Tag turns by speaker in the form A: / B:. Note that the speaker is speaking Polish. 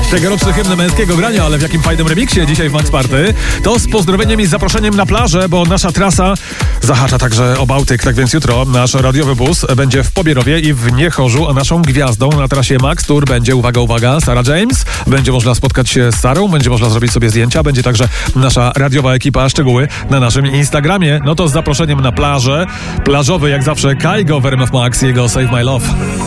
A: Tegoroczny hymn męskiego grania, ale w jakim fajnym remiksie dzisiaj w Max Party. To z pozdrowieniem i zaproszeniem na plażę, bo nasza trasa zahacza także o Bałtyk. Tak więc jutro nasz radiowy bus będzie w Pobierowie i w Niechorzu, a naszą gwiazdą na trasie Max Tour będzie, uwaga, Sarah James. Będzie można spotkać się z Sarą, będzie można zrobić sobie zdjęcia, będzie także nasza radiowa ekipa. Szczegóły na naszym Instagramie. No to z zaproszeniem na plażę. Plażowy jak zawsze Kaigo w RMF Max i jego Save My Love.